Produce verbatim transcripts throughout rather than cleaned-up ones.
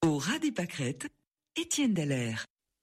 Au ras des pâquerettes, Étienne Dallaire.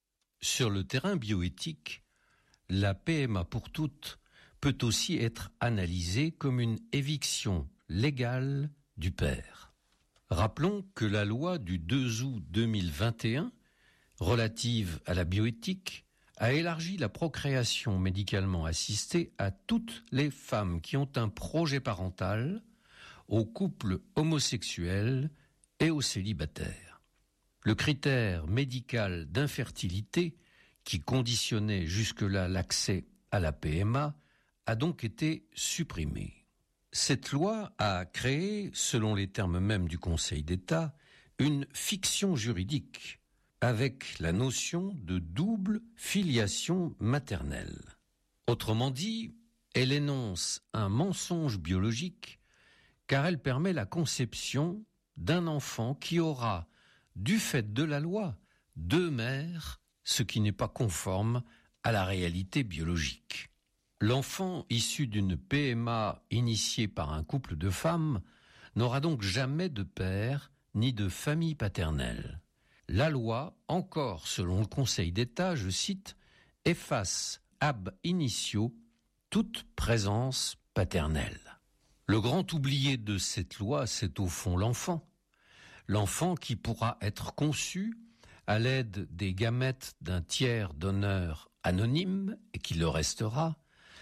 Sur le terrain bioéthique, la P M A pour toutes peut aussi être analysée comme une éviction légale du père. Rappelons que la loi du deux août deux mille vingt et un, relative à la bioéthique, a élargi la procréation médicalement assistée à toutes les femmes qui ont un projet parental, aux couples homosexuels et aux célibataires. Le critère médical d'infertilité, qui conditionnait jusque-là l'accès à la P M A, a donc été supprimé. Cette loi a créé, selon les termes mêmes du Conseil d'État, une fiction juridique, avec la notion de double filiation maternelle. Autrement dit, elle énonce un mensonge biologique, car elle permet la conception d'un enfant qui aura, du fait de la loi, deux mères, ce qui n'est pas conforme à la réalité biologique. L'enfant issu d'une P M A initiée par un couple de femmes n'aura donc jamais de père ni de famille paternelle. La loi, encore selon le Conseil d'État, je cite, efface ab initio toute présence paternelle. Le grand oublié de cette loi, c'est au fond l'enfant. L'enfant qui pourra être conçu à l'aide des gamètes d'un tiers donneur anonyme et qui le restera,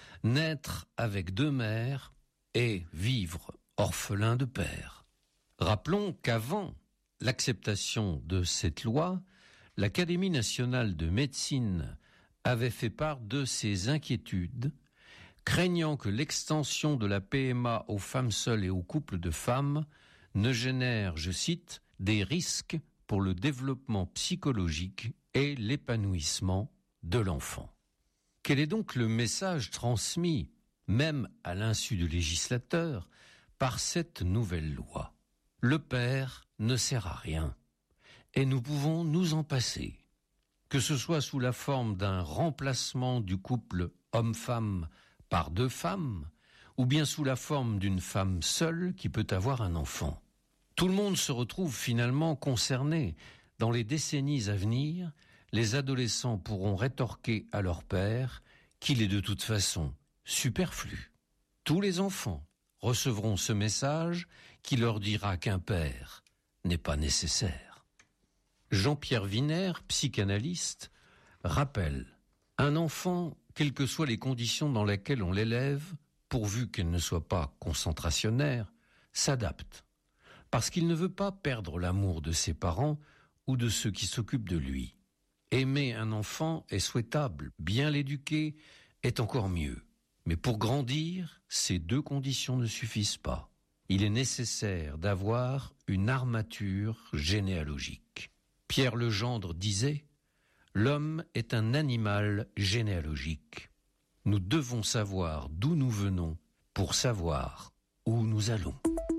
naître avec deux mères et vivre orphelin de père. Rappelons qu'avant l'acceptation de cette loi, l'Académie nationale de médecine avait fait part de ses inquiétudes, craignant que l'extension de la P M A aux femmes seules et aux couples de femmes ne génère, je cite, des risques pour le développement psychologique et l'épanouissement de l'enfant. Quel est donc le message transmis, même à l'insu du législateur, par cette nouvelle loi ? Le père ne sert à rien, et nous pouvons nous en passer, que ce soit sous la forme d'un remplacement du couple homme-femme par deux femmes, ou bien sous la forme d'une femme seule qui peut avoir un enfant. Tout le monde se retrouve finalement concerné. Dans les décennies à venir, les adolescents pourront rétorquer à leur père qu'il est de toute façon superflu. Tous les enfants recevront ce message qui leur dira qu'un père n'est pas nécessaire. Jean-Pierre Wiener, psychanalyste, rappelle « Un enfant, quelles que soient les conditions dans lesquelles on l'élève, pourvu qu'elle ne soit pas concentrationnaire, s'adapte, parce qu'il ne veut pas perdre l'amour de ses parents ou de ceux qui s'occupent de lui. Aimer un enfant est souhaitable, bien l'éduquer est encore mieux. Mais pour grandir, ces deux conditions ne suffisent pas. Il est nécessaire d'avoir une armature généalogique. Pierre Legendre disait « L'homme est un animal généalogique. Nous devons savoir d'où nous venons pour savoir où nous allons. »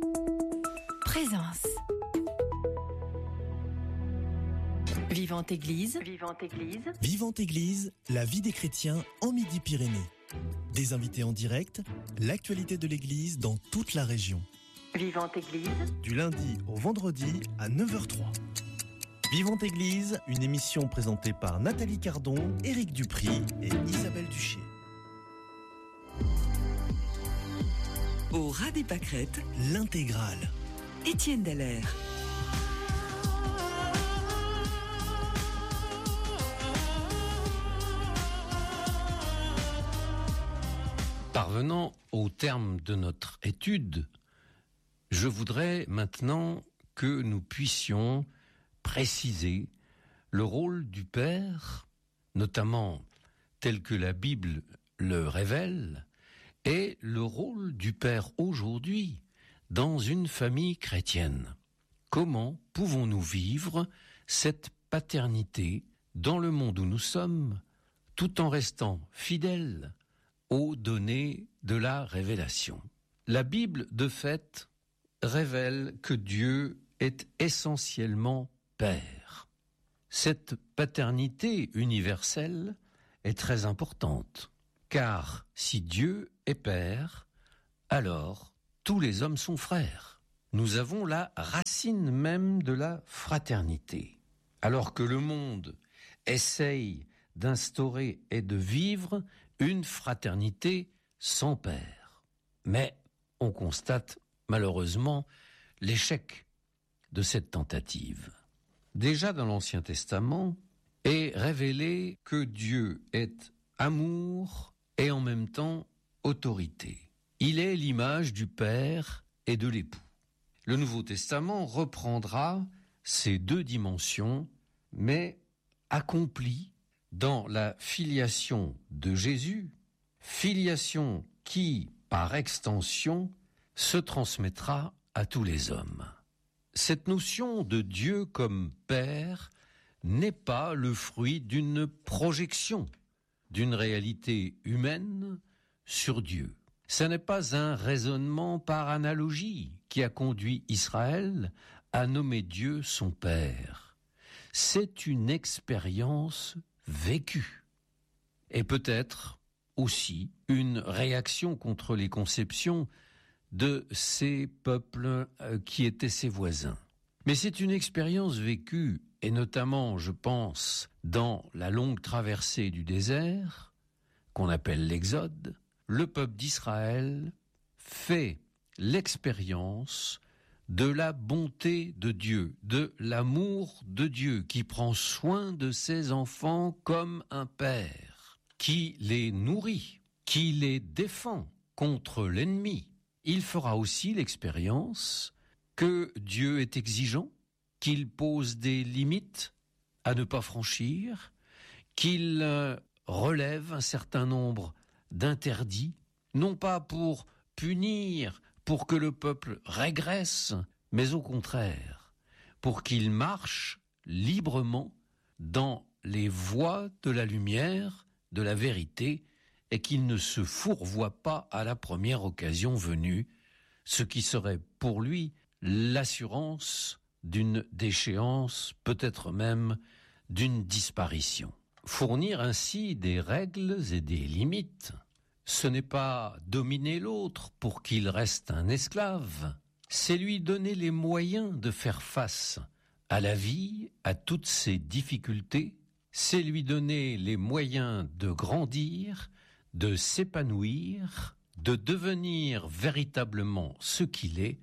Présence. Vivante Église. Vivante Église. Vivante Église, la vie des chrétiens en Midi-Pyrénées. Des invités en direct, l'actualité de l'Église dans toute la région. Vivante Église. Du lundi au vendredi à neuf heures zéro trois. Vivante Église, une émission présentée par Nathalie Cardon, Éric Dupry et Isabelle Duché. Au ras des pâquerettes, l'intégrale. Étienne Dallaire. Parvenant au terme de notre étude, je voudrais maintenant que nous puissions préciser le rôle du père, notamment tel que la Bible le révèle, et le rôle du père aujourd'hui dans une famille chrétienne. Comment pouvons-nous vivre cette paternité dans le monde où nous sommes, tout en restant fidèles aux données de la révélation? La Bible, de fait, révèle que Dieu est essentiellement Père. Cette paternité universelle est très importante, car si Dieu est Père, alors tous les hommes sont frères. nous avons la racine même de la fraternité. Alors que le monde essaye d'instaurer et de vivre une fraternité sans père. Mais on constate malheureusement l'échec de cette tentative. Déjà dans l'Ancien Testament est révélé que Dieu est amour et en même temps autorité. Il est l'image du père et de l'époux. Le Nouveau Testament reprendra ces deux dimensions, mais accompli dans la filiation de Jésus, filiation qui, par extension, se transmettra à tous les hommes. Cette notion de Dieu comme Père n'est pas le fruit d'une projection, d'une réalité humaine sur Dieu. Ce n'est pas un raisonnement par analogie qui a conduit Israël à nommer Dieu son Père. C'est une expérience vécue et peut-être aussi une réaction contre les conceptions de ces peuples qui étaient ses voisins. Mais c'est une expérience vécue, et notamment, je pense, dans la longue traversée du désert, qu'on appelle l'Exode, le peuple d'Israël fait l'expérience de la bonté de Dieu, de l'amour de Dieu, qui prend soin de ses enfants comme un père, qui les nourrit, qui les défend contre l'ennemi. Il fera aussi l'expérience que Dieu est exigeant, qu'il pose des limites à ne pas franchir, qu'il relève un certain nombre d'interdits, non pas pour punir, pour que le peuple régresse, mais au contraire, pour qu'il marche librement dans les voies de la lumière, de la vérité, et qu'il ne se fourvoie pas à la première occasion venue, ce qui serait pour lui l'assurance d'une déchéance, peut-être même d'une disparition. Fournir ainsi des règles et des limites, ce n'est pas dominer l'autre pour qu'il reste un esclave, c'est lui donner les moyens de faire face à la vie, à toutes ses difficultés, c'est lui donner les moyens de grandir, de s'épanouir, de devenir véritablement ce qu'il est.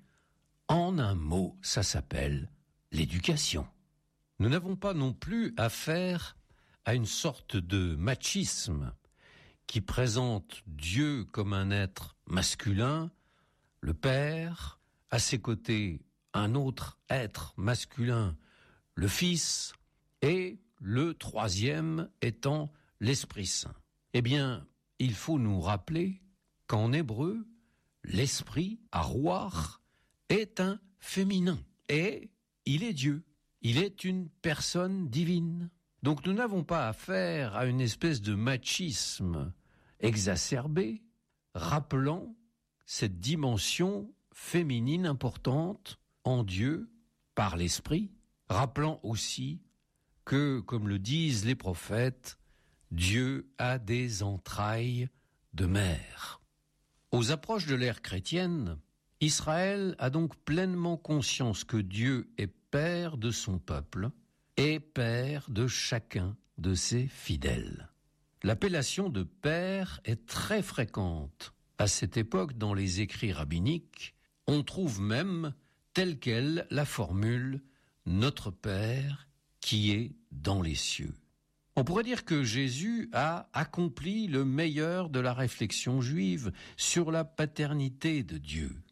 En un mot, ça s'appelle l'éducation. Nous n'avons pas non plus affaire à une sorte de machisme qui présente Dieu comme un être masculin, le Père, à ses côtés un autre être masculin, le Fils, et le troisième étant l'Esprit Saint. Eh bien, il faut nous rappeler qu'en hébreu, l'Esprit, arwah, est un féminin, et il est Dieu, il est une personne divine. Donc nous n'avons pas affaire à une espèce de machisme exacerbé, rappelant cette dimension féminine importante en Dieu par l'Esprit, rappelant aussi que, comme le disent les prophètes, Dieu a des entrailles de mère. Aux approches de l'ère chrétienne, Israël a donc pleinement conscience que Dieu est Père de son peuple et Père de chacun de ses fidèles. L'appellation de Père est très fréquente. À cette époque, dans les écrits rabbiniques, on trouve même telle quelle la formule « Notre Père qui est dans les cieux ». On pourrait dire que Jésus a accompli le meilleur de la réflexion juive sur la paternité de Dieu.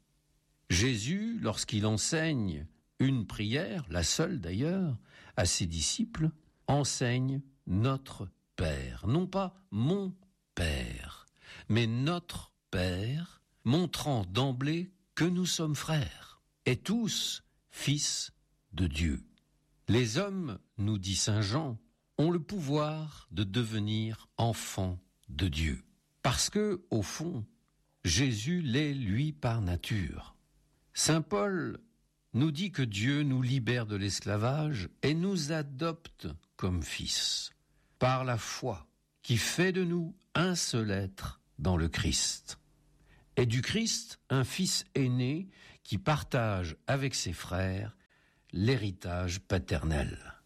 Jésus, lorsqu'il enseigne une prière, la seule d'ailleurs, à ses disciples, enseigne notre Père, non pas mon Père, mais notre Père, montrant d'emblée que nous sommes frères, et tous fils de Dieu. Les hommes, nous dit saint Jean, ont le pouvoir de devenir enfants de Dieu, parce que, au fond, Jésus l'est lui par nature. Saint Paul nous dit que Dieu nous libère de l'esclavage et nous adopte comme fils, par la foi qui fait de nous un seul être dans le Christ. Et du Christ, un fils est né qui partage avec ses frères l'héritage paternel.